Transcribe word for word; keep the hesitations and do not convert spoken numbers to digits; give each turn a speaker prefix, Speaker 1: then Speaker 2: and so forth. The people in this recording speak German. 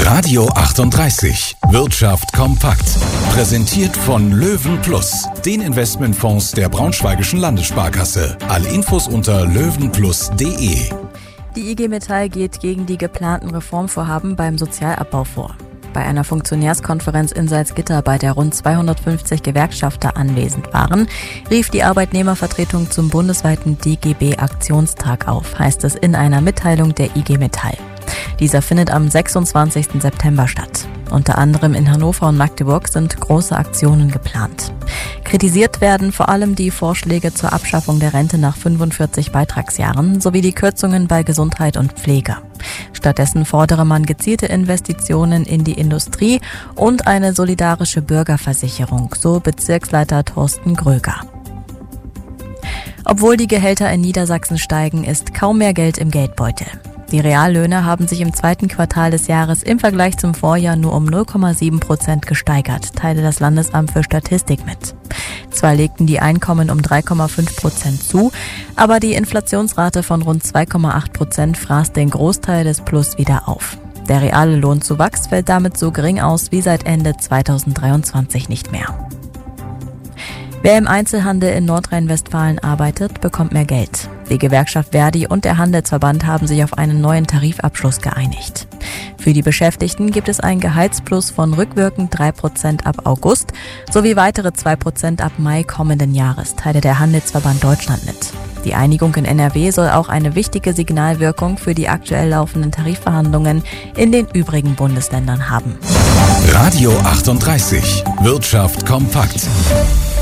Speaker 1: Radio achtunddreißig. Wirtschaft kompakt. Präsentiert von Löwen Plus, den Investmentfonds der Braunschweigischen Landessparkasse. Alle Infos unter löwenplus punkt de.
Speaker 2: Die I G Metall geht gegen die geplanten Reformvorhaben beim Sozialabbau vor. Bei einer Funktionärskonferenz in Salzgitter, bei der rund zweihundertfünfzig Gewerkschafter anwesend waren, rief die Arbeitnehmervertretung zum bundesweiten D G B-Aktionstag auf, heißt es in einer Mitteilung der I G Metall. Dieser findet am sechsundzwanzigsten September statt. Unter anderem in Hannover und Magdeburg sind große Aktionen geplant. Kritisiert werden vor allem die Vorschläge zur Abschaffung der Rente nach fünfundvierzig Beitragsjahren sowie die Kürzungen bei Gesundheit und Pflege. Stattdessen fordere man gezielte Investitionen in die Industrie und eine solidarische Bürgerversicherung, so Bezirksleiter Thorsten Gröger. Obwohl die Gehälter in Niedersachsen steigen, ist kaum mehr Geld im Geldbeutel. Die Reallöhne haben sich im zweiten Quartal des Jahres im Vergleich zum Vorjahr nur um null Komma sieben Prozent gesteigert, teilte das Landesamt für Statistik mit. Zwar legten die Einkommen um drei Komma fünf Prozent zu, aber die Inflationsrate von rund zwei Komma acht Prozent fraß den Großteil des Plus wieder auf. Der reale Lohnzuwachs fällt damit so gering aus wie seit Ende zweitausenddreiundzwanzig nicht mehr. Wer im Einzelhandel in Nordrhein-Westfalen arbeitet, bekommt mehr Geld. Die Gewerkschaft Verdi und der Handelsverband haben sich auf einen neuen Tarifabschluss geeinigt. Für die Beschäftigten gibt es einen Gehaltsplus von rückwirkend drei Prozent ab August sowie weitere zwei Prozent ab Mai kommenden Jahres, teilte der Handelsverband Deutschland mit. Die Einigung in N R W soll auch eine wichtige Signalwirkung für die aktuell laufenden Tarifverhandlungen in den übrigen Bundesländern haben.
Speaker 1: Radio achtunddreißig. Wirtschaft kompakt.